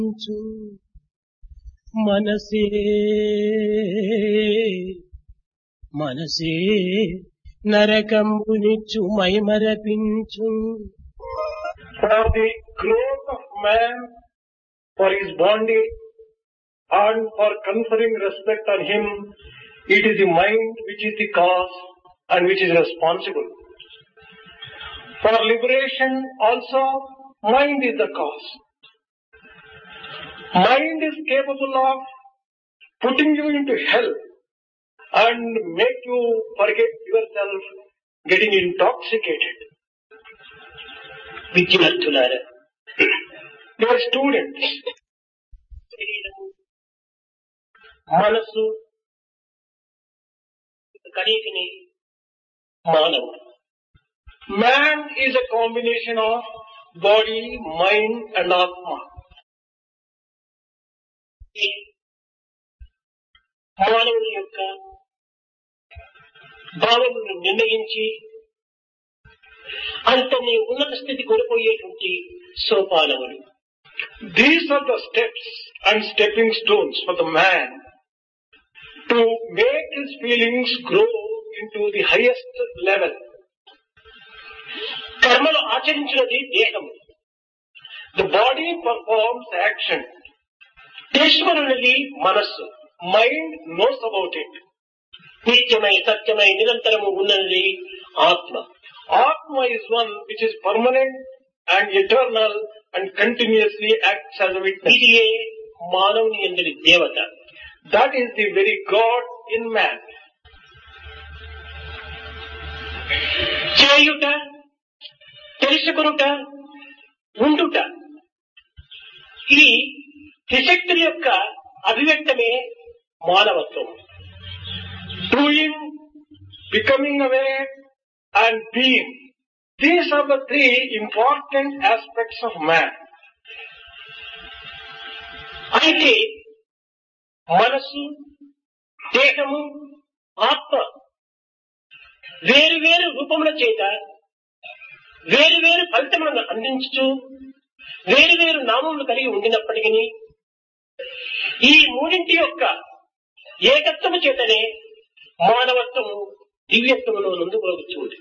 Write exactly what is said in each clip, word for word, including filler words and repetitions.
చు మనసే మనసే నరకంబునిచ్చు మైమరపించు. For the growth of man, for his bondage, and for conferring respect on him, it is the mind which is the cause and which is responsible. For liberation also, mind is the cause. Mind is capable of putting you into hell and make you forget yourself, getting intoxicated. విద్యార్థులారా, Dear students, శరీరము మనసు కలిగిని మానవుడు. man is a combination of body, mind and atma. ఈ మానవుని యొక్క భావములను నిర్ణయించి అంతని ఉన్నత స్థితి కొనిపోయేటువంటి సోపానములు. These are the steps and stepping stones for the man to make his feelings grow into the highest level. కర్మలు ఆచరించినది దేహము. The body performs action. తెలుసుకున్నది మనస్సు. Mind knows about it. నిత్యమై సత్యమై నిరంతరము ఉన్నది ఆత్మ. Atma is one which is permanent and eternal and continuously acts as a witness. ఇదియే మానవుని యందలి దేవత. That is the very God in man. చేయుట, తెలుసుకొనుట, ఉండుట, ఈ త్రిశక్తుల యొక్క అభివ్యక్తమే మానవత్వం. Doing, becoming aware and being. These are the three important aspects of man. అయితే మనస్సు, దేహము, ఆత్మ వేరు వేరు రూపముల చేత వేరు వేరు ఫలితములను అందించుచు వేరు వేరు నామములు కలిగి ఉండినప్పటికీ ఈ మూడింటి యొక్క ఏకత్వము చేతనే మానవత్వము దివ్యత్వములో నందుకొనవచ్చుంది.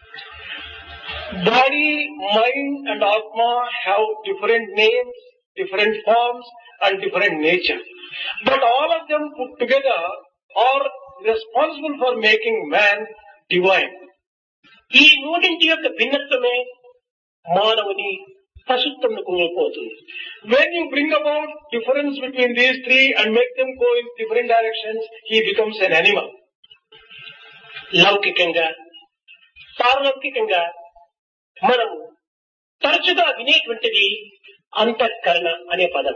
Body, mind and Atma have different names, different forms and different nature. But all of them put together are responsible for making man divine. ఈ మూడింటి యొక్క భిన్నత్వమే మానవుని పశుత్వమును కొనిపోతుంది. When you bring about difference between these three and make them go in different directions, he becomes an animal. లౌకికంగా పారలౌకికంగా మనము తరచుగా వినేటువంటిది అంతఃకరణ అనే పదం.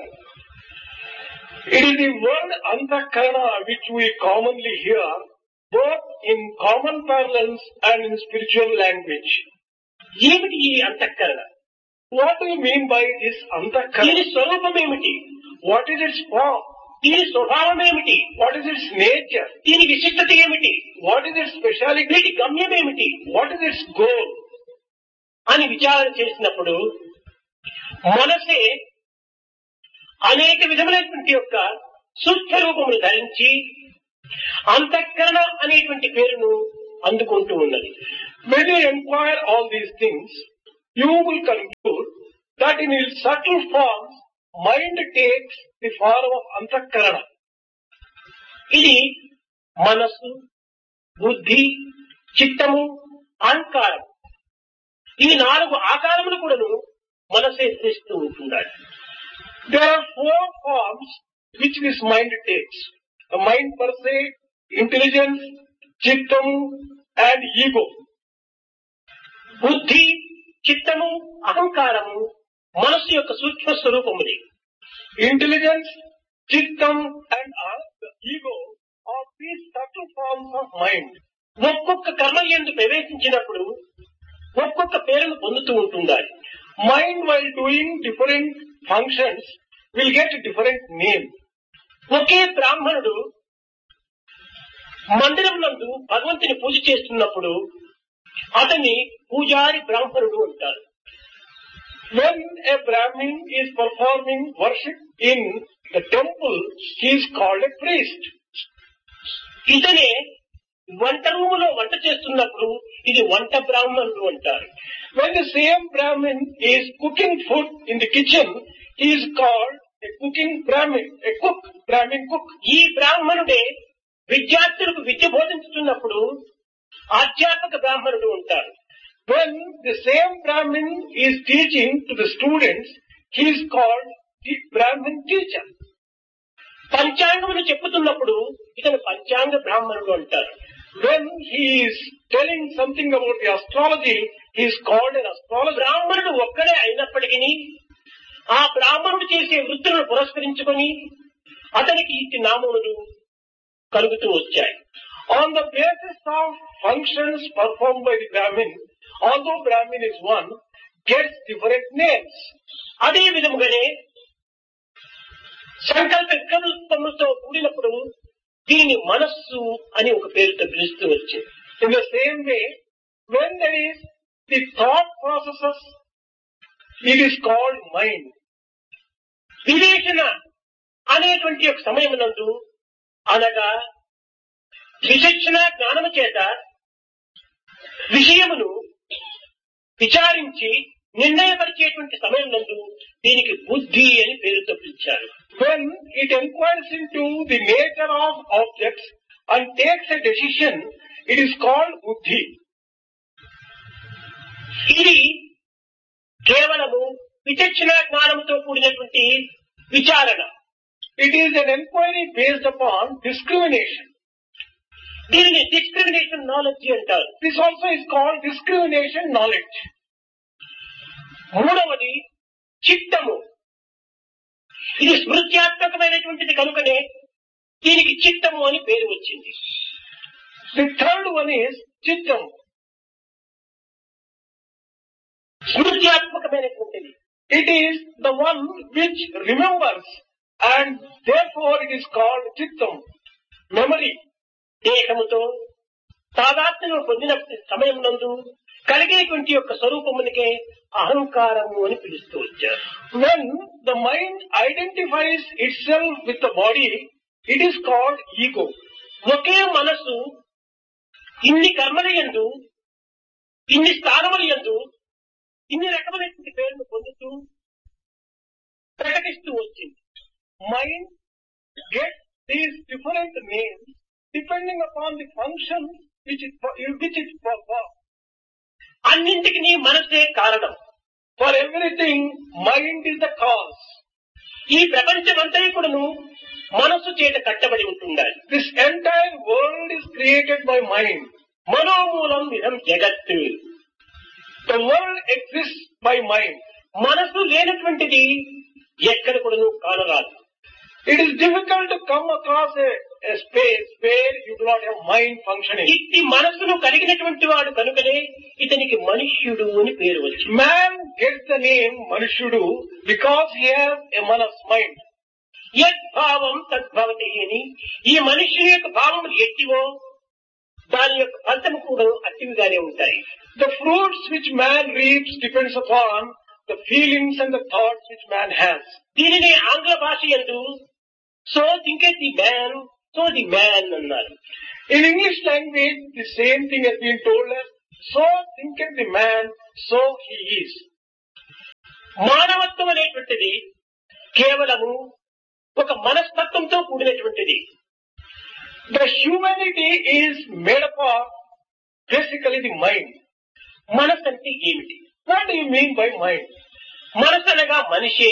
It is the word antakarana which we commonly hear both in common parlance and in spiritual language. ఏమిటి ఈ అంతఃకరణ? What do you mean by this దీని antakarana? స్వరూపం ఏమిటి? What is its form? దీని స్వభావం ఏమిటి? What is its nature? దీని విశిష్టత ఏమిటి? What is its speciality? వీటి గమ్యం ఏమిటి What is its goal? అని విచారణ చేసినప్పుడు మనసే అనేక విధములైనటువంటి యొక్క సూక్ష్మ రూపములు ధరించి అంతఃకరణ అనేటువంటి పేరును అందుకుంటూ ఉన్నది. When you inquire all these things, you will conclude that in its subtle forms, mind takes the form of antakarana. ఇది మనస్సు, బుద్ధి, చిత్తము, అహంకారం ఈ నాలుగు ఆకారములు కూడాను మనసే ధరిస్తూ ఉంటున్నాడు. There are four forms which this mind takes. The mind per se, intelligence, chittam and ego. బుద్ధి, చిత్తము, అహంకారము మనస్సు యొక్క సూక్ష్మ స్వరూపముది. Intelligence, chittam and uh, ego are these subtle forms of mind. ఒక్కొక్క కర్మ యందు ప్రవేశించినప్పుడు ఒక్కొక్క పేరును పొందుతూ ఉంటుండాలి. Mind while doing different functions will get a different name. ఒకే బ్రాహ్మణుడు మందిరం నందు భగవంతుని పూజ చేస్తున్నప్పుడు అతన్ని పూజారి బ్రాహ్మణుడు అంటారు. When a Brahmin is performing worship in the temple, he is called a priest. ఇతనే వంట రూములో వంట చేస్తున్నప్పుడు ఇది వంట బ్రాహ్మణుడు అంటారు. When the same Brahmin is cooking food in the kitchen, he is called a cooking Brahmin, a cook, Brahmin cook. ఈ బ్రాహ్మణుడే విద్యార్థులకు విద్య బోధించుతున్నప్పుడు అధ్యాపక బ్రాహ్మణుడు ఉంటారు. When the same Brahmin is teaching to the students, he is called the Brahmin teacher. పంచాంగమును చెప్పుతున్నప్పుడు ఇతను పంచాంగ బ్రాహ్మణుడు అంటారు. When he is telling something about the astrology, he is called an astrologer. బ్రాహ్మణుడు ఒక్కడే అయినప్పటికీ ఆ బ్రాహ్మణుడు చేసే వృత్తులను పురస్కరించుకొని అతనికి ఇట్టి నామములు కలుగుతూ వచ్చాయి. On the basis of functions performed by the Brahmin, although Brahmin is one, gets different names. అదే విధముగానే సంకల్ప వికల్పములతో కూడినప్పుడు దీనిని మనస్సు అని ఒక పేరుతో పిలుస్తూ వచ్చింది. In the same way, when there is the thought processes, it is called mind. వివేచన అనేటువంటి ఒక సమయమునందు అనగా విచక్షణ జ్ఞానము చేత విషయమును విచారించి నిర్ణయపరిచేటువంటి సమయం నందు దీనికి బుద్ధి అని పేరుతో పిలిచారు. When it inquires into the nature of objects and takes a decision, it is called buddhi. ఇది కేవలము విచక్షణ జ్ఞానంతో కూడినటువంటి విచారణ. It is an inquiry based upon discrimination. దీనిని డిస్క్రిమినేషన్ నాలెడ్జ్ అంటారు. This also is called discrimination knowledge. మూడవది చిత్తము. ఇది స్మృత్యాత్మకమైనటువంటిది కనుకనే దీనికి చిత్తము అని పేరు వచ్చింది. The third one is chittam. స్మృత్యాత్మకమైనటువంటిది. It is the one which remembers, and therefore it is called chittam, memory. దేహముతో తాదాత్మ్యం పొందిన సమయం నందు కలిగేటువంటి యొక్క స్వరూపమునికే అహంకారము అని పిలుస్తూ వచ్చారు. When the mind identifies itself with the body, it is called ego. ఒకే మనసు ఇన్ని కర్మల యందు ఇన్ని స్థానముల యందు ఇన్ని రకమైనటువంటి పేర్లు పొందుతూ ప్రకటిస్తూ వచ్చింది. Mind gets these different names depending upon the function which it, which it performs. అన్నింటికి మనసే కారణం. For everything, mind is the cause. ఈ ప్రపంచమంతా కూడాను మనస్సు చేత కట్టబడి ఉంటుండాలి. This entire world is created by mind. మనోమూలం ఇదం జగత్తు. The world exists by mind. మనసు లేనటువంటిది ఎక్కడ కూడాను కానరాదు. It is difficult to come across a, a space where you do not have mind functioning. ఇట్టి మనసును కలిగినటువంటి వాడు కనుకనే ఇతనికి మనుష్యుడు అని పేరు వచ్చింది. Man gets the name Manushudu because he has a manas mind. యద్భావం తద్భవతి అని ఈ మనుష్యుని యొక్క భావములు ఎట్టివో దాని యొక్క ఫలితము కూడా అట్టివిగానే ఉంటాయి. The fruits which man reaps depends upon the feelings and the thoughts which man has. దీనిని ఆంగ్ల భాష యందు so thinketh the man so the man అన్నారు. In English language, the same thing has been told as so thinketh the man, so he is. మానవత్వం అనేటువంటిది కేవలము ఒక మనస్తత్వంతో కూడినటువంటిది. The humanity is made up of basically the mind. మనసు అంటే ఏమిటి? What do you mean by mind? మనసు అనగా మనిషే.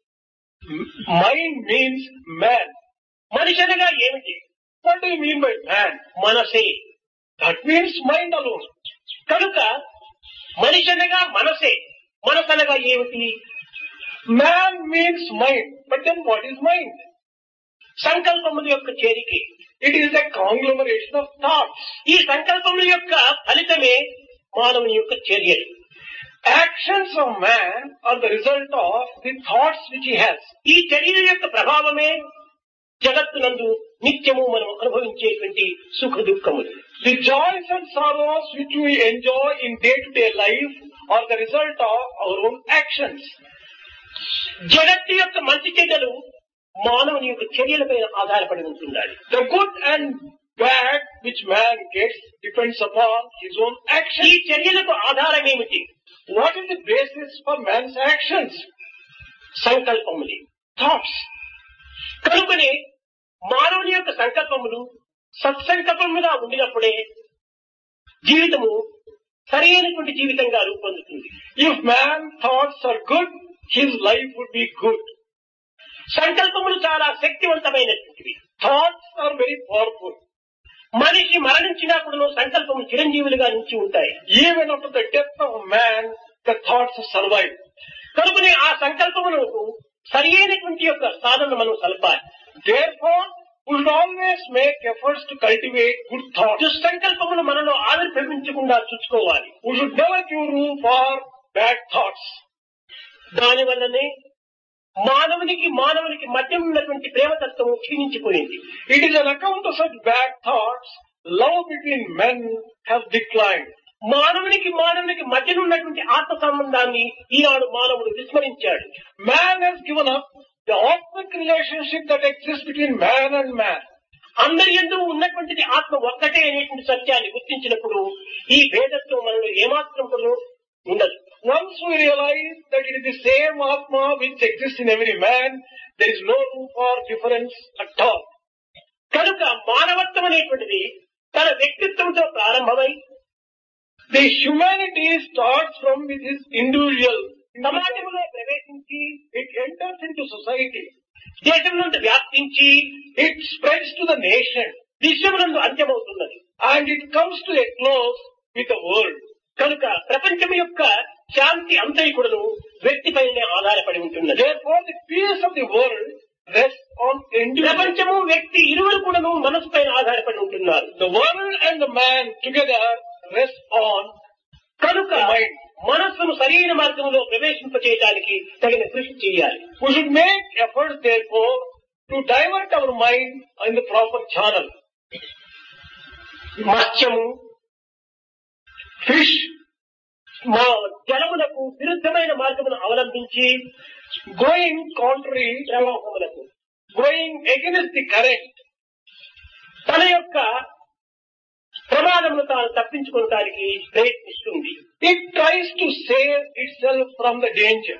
Mind means man. మనిషి అనగా ఏమిటి? What do you mean by man? మనసే. That means mind alone. కనుక మనిషి అనగా మనసే. మనసు అనగా ఏమిటి? Man means mind. But then what is mind? సంకల్పముల యొక్క చేరిక. It is a conglomeration of thoughts. ఈ సంకల్పముల యొక్క ఫలితమే మానవుని యొక్క చర్యలు. Actions of man are the result of the thoughts which he has. ఈ చర్యల యొక్క ప్రభావమే జగత్తునందు నిత్యము మనం అనుభవించేటువంటి సుఖ దుఃఖములు. The joys and sorrows which we enjoy in day-to-day life are the result of our own actions. జగత్తు యొక్క మంచి చెడ్డలు మానవుని యొక్క చర్యలపైన ఆధారపడి ఉంటుండాలి. The good and bad which man gets depends upon his own ఈ actions. చర్యలకు ఆధారం ఏమిటి? What is the basis for man's actions? సంకల్పములే, Thoughts. కనుకనే మానవుని యొక్క సంకల్పములు సత్సంకల్పముగా ఉండినప్పుడే జీవితము సరైనటువంటి జీవితంగా రూపొందుతుంది. If man's thoughts are good, his life would be good. సంకల్పములు చాలా శక్తివంతమైనటువంటివి. Thoughts are very powerful. మనిషి మరణించినప్పుడు సంకల్పము చిరంజీవులుగా నిలిచి ఉంటాయి. Even after the death of man, the thoughts survive. కనుకనే ఆ సంకల్పములకు సరి అయినటువంటి యొక్క సాధన మనం సలపాలి. Therefore, we should always make efforts to cultivate good thoughts. దుస్సంకల్పములు మనలో ఆవిర్భవించకుండా చూసుకోవాలి. We should never give room for bad thoughts. దాని వల్లనే మానవునికి మానవునికి మధ్య ఉన్నటువంటి ప్రేమతత్వము క్షీణించిపోయింది. It is on account of such bad thoughts, love between men has declined. మానవునికి మానవునికి మధ్య ఉన్నటువంటి ఆత్మ సంబంధాన్ని ఈనాడు మానవుడు విస్మరించాడు. Man has given up the authentic relationship that exists between man and man. అందరి యందు ఉన్నటువంటిది ఆత్మ ఒక్కటే అనేటువంటి సత్యాన్ని గుర్తించినప్పుడు ఈ భేదత్వం మనలో ఏమాత్రం కూడా ఉండదు. Once we realize that it is the same Atma which exists in every man, there is no room for difference at all. కనుక మానవత్వం అనేటువంటిది తన వ్యక్తిత్వంతో ప్రారంభమై The humanity starts from with his individual. సమాజంలో ప్రవేశించి It enters into society. దేశం నుండి వ్యాప్తించి It spreads to the nation. విశ్వమునందు అంత్యమవుతున్నది. And it comes to a close with the world. కనుక ప్రపంచం యొక్క శాంతి అంతరికుడును వ్యక్తిపైనే ఆధారపడి ఉంటున్నది. Therefore, the peace of the world rests on individual. ప్రపంచము వ్యక్తి ఇరువురు కూడాను మనసు పైన ఆధారపడి ఉంటున్నారు. The world and the man together rest on కనుక the mind. మనస్సును సరైన మార్గంలో ప్రవేశింపచేయడానికి తగిన కృషి చేయాలి. We should make efforts, therefore, to divert our mind in the proper channel. మత్స్యము, Fish మా జలములకు విరుద్ధమైన మార్గమును అవలంబించి going contrary, ప్రవాహములకు going against the current, తన యొక్క ప్రమాదమును తాను తప్పించుకోవడానికి ప్రయత్నిస్తుంది. it tries to save itself from the danger.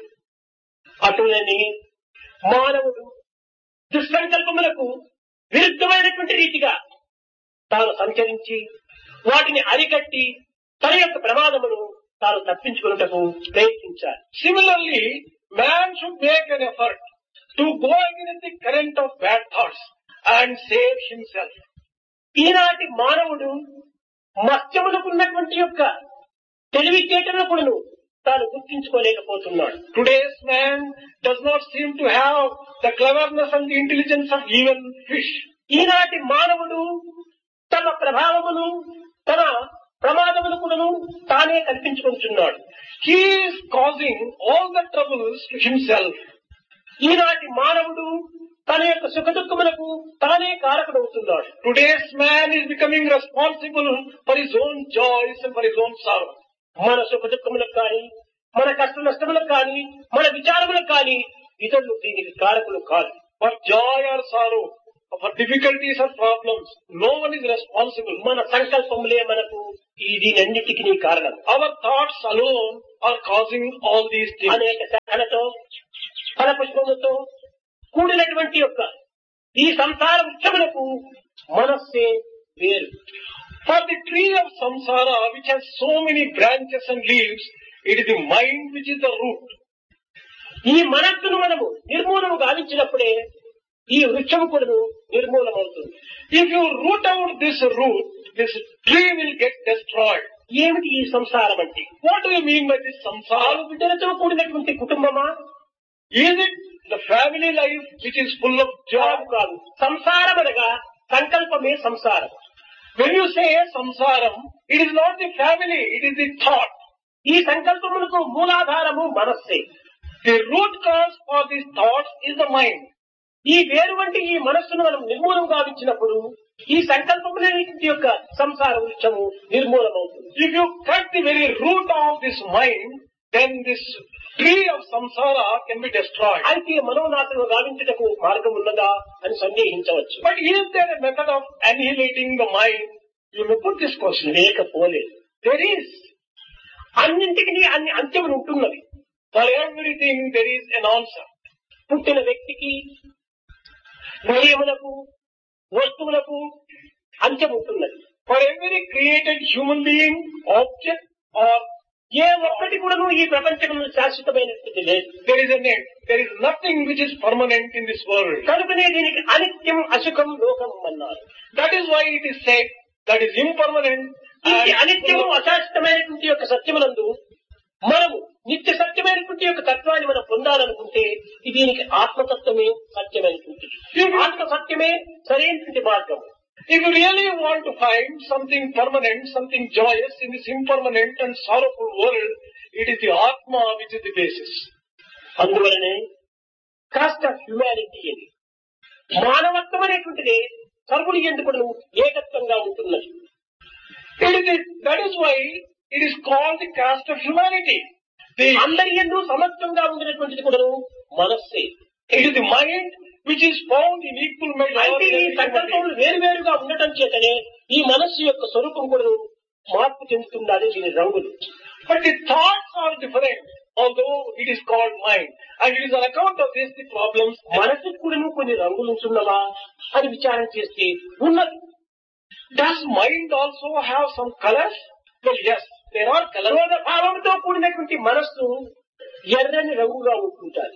అటులని మానవుడు దుస్సంకల్పములకు విరుద్ధమైనటువంటి రీతిగా తాను సంచరించి వాటిని అరికట్టి తన యొక్క ప్రమాదమును తాను తప్పించుకున్నటకు ప్రయత్నించాలి. Similarly, man should make an effort to go against the current of bad thoughts and save himself. ఈనాటి మానవుడు మత్స్యములకు ఉన్నటువంటి యొక్క తెలివితేటలను కూడాను తాను గుర్తించుకోలేకపోతున్నాడు. Today's man does not seem to have the cleverness and the intelligence of even fish. ఈనాటి మానవుడు తమ ప్రభావమును తన ప్రమాదమును కూడాను తానే కల్పించుకుంటున్నాడు. He is causing all the troubles to himself. ఈనాటి మానవుడు తన యొక్క సుఖ దుఃఖములకు తానే కారకుడవుతున్నాడు. Today's man is becoming responsible for his own joys and for his own sorrow. మన సుఖ దుఃఖములకు కానీ మన కష్ట నష్టములకు కానీ మన విచారములకు కానీ ఇతరులు దీనికి కారకులు కాదు. For joy or sorrow, for difficulties or problems, no one is responsible. మన సంకల్పములే మనకు ఈ దీనన్నిటికీ కారణం. Our thoughts alone are causing all these things. అనేక శాఖలతో ఫలపుష్పములతో కూడినటువంటి యొక్క ఈ సంసార వృక్షములకు మనస్సే వేరు. For the tree of samsara, which has so many branches and leaves, it is the mind which is the root. ఈ మనస్సును మనము నిర్మూలము గావించినప్పుడే ఈ వృక్షము కూడా నిర్మూలమవుతుంది. If you root out this root, this tree will get destroyed. ఏమిటి ఈ సంసారం అంటే? What do you mean by this samsara? ఆరు బిడ్డలతో కూడినటువంటి కుటుంబమా? Is it the family life which is full of joy? కాదు. సంసారం అనగా సంకల్పమే సంసారం. When you say samsaram, it is not the family, it is the thought. ఈ సంకల్పములకు మూలాధారము మనస్సే. The root cause for these thoughts is the mind. ఈ వేరు వంటి ఈ మనస్సును మనం నిర్మూలం గావించినప్పుడు ఈ సంకల్పములన్నింటి యొక్క సంసార వృక్షము నిర్మూలమవుతుంది. If you cut the very root of this mind, then this tree of samsara can be destroyed. అయితే మనోనాశనం గావించుటకు మార్గం ఉన్నదా అని సందేహించవచ్చు. But is there a method of annihilating the mind? You may put this question. లేకపోలేదు. There is. అన్నింటికి అన్ని అంత్యములు ఉంటున్నవి. For everything there is an answer. పుట్టిన వ్యక్తికి, విషయములకు, వస్తువులకు అంత్యం ఉంటున్నది. For every created human being, object or ఏ ఒక్కటి కూడాను ఈ ప్రపంచంలో శాశ్వతమైనటువంటి లేదు. there is a name. There is nothing which is permanent in this world. కనుకనే దీనికి అనిత్యం అసుఖం లోకం అన్నారు. That is why it is said that is impermanent. ఈ and అనిత్యము అశాశ్వతమైనటువంటి యొక్క సత్యమునందు మనము నిత్య సత్యమైనటువంటి యొక్క తత్వాన్ని మనం పొందాలనుకుంటే దీనికి ఆత్మతత్వమే సత్యమైనటువంటి ఆత్మ సత్యమే సరైనటువంటి మార్గం. If you really want to find something permanent, something joyous in this impermanent and sorrowful world, it is the Atma which is the basis. అందువలనే కాస్ట్ ఆఫ్ హ్యుమానిటీ అని మానవత్వం అనేటువంటిది సర్వుని ఎందుకు ఏకత్వంగా ఉంటున్నది. It is it, that is why it is called the caste of humanity. The, అందరి యందు సమత్వంగా ఉండినటువంటిది కూడా మనస్సే. it is the mind which is found in equal measure. అయితే ఈ సంకల్పములు వేరువేరుగా ఉండటం చేతనే ఈ మనస్సు యొక్క స్వరూపం కూడా మార్పు చెందుతున్నది. దీని రంగులు. But the thoughts are different, although it is called mind. And it is on account of this the problems. మనసుకు కూడా కొన్ని రంగులు ఉంటున్నవా అని విచారణ చేస్తే ఉన్నది. Does mind also have some colors? Well, yes, there are colors. క్రోధ భావంతో కూడినటువంటి మనస్సు ఎర్రని రంగుగా ఉంటుంటారు.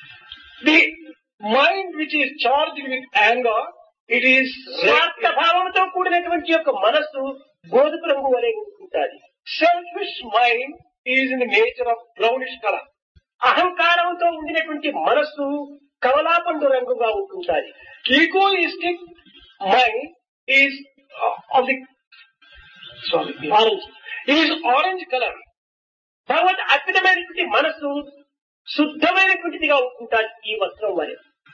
The mind which is charged with anger, it is స్వార్థ red. భావంతో కూడినటువంటి యొక్క మనస్సు గోధుమ రంగు వలె ఉంటుంటారు. Selfish mind is in the nature of brownish color. అహంకారంతో ఉండినటువంటి మనస్సు కమలాపండు రంగుగా ఉంటుంటారు. Egoistic mind is uh, of the sorry, orange. it is orange color. భగవద్ అద్భుతమైనటువంటి మనస్సు శుద్ధమైనటువంటిదిగా ఉంటుంటారు. ఈ వస్త్రం వలె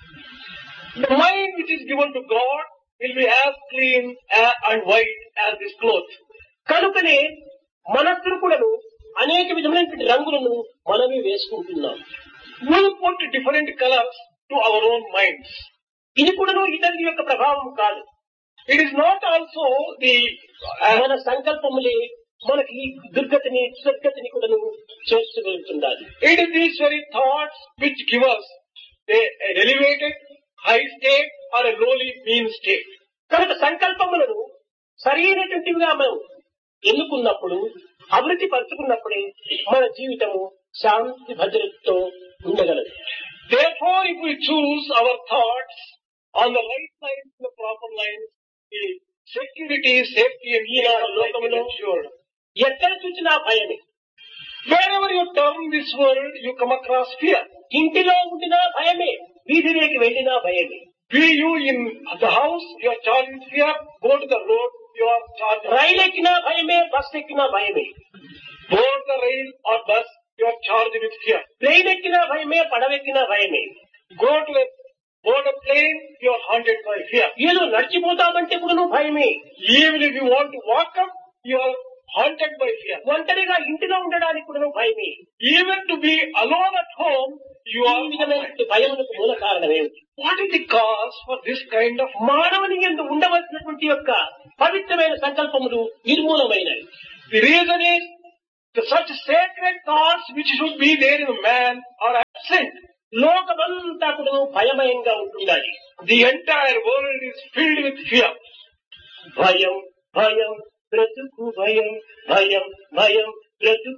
The mind which is given to God will be as clean a- and white as this cloth. కనుకనే మనస్సును కూడాను అనేక విధమైనటువంటి రంగులను మనమే వేసుకుంటున్నాం. We put different colors to our own minds. ఇది కూడాను ఇతరుల యొక్క ప్రభావం కాదు. It is not also the uh, మన సంకల్పములే మనకి దుర్గతిని సద్గతిని కూడాను చేర్చగలుగుతుండాలి. it is these very thoughts which give us a, an elevated high state or a lowly mean state. కనుక సంకల్పములను సరైనటువంటివిగా మనం ఎన్నుకున్నప్పుడు, అభివృద్ధి పరుచుకున్నప్పుడే మన జీవితము శాంతి భద్రతతో ఉండగలదు. Therefore, if we choose our thoughts on the right lines, the proper lines, the security, safety and ఈ ease of life is లోకములో ensured. ఎక్కడ చూసినా భయమే. Wherever you turn this world, you come across fear. ఇంటిలో ఉండినా భయమే, వీధిలోకి వెళ్ళినా భయమే. Be you in the house, you are charged with fear. Go to the road, you are charged with rail fear. ఎక్కినా భయమే, బస్సు ఎక్కినా భయమే. Board the rail or bus, you are charged with fear. Plane ఎక్కినా భయమే, పడవెక్కినా భయమే. Go to a board a plane, you are haunted by fear. ఏదో నడిచిపోతామంటే కూడా భయమే. Even if you want to walk up, you are haunted by fear. ఒంటరిగా ఇంటిలో ఉండడానికి కూడా భయమే. Even to be alone at home, you ఈ are విధమైనటువంటి భయములకు మూల కారణం ఏమిటి? What is the cause for this kind of మానవుని యందు ఉండవలసినటువంటి యొక్క పవిత్రమైన సంకల్పములు నిర్మూలమైనవి. The reason is that such sacred thoughts which should be there in a man are absent. లోకమంతా కూడా భయమయంగా ఉంటుండాలి. The entire world is filled with fear. భయం భయం బ్రతుకు భయం, భయం భయం బ్రతుకు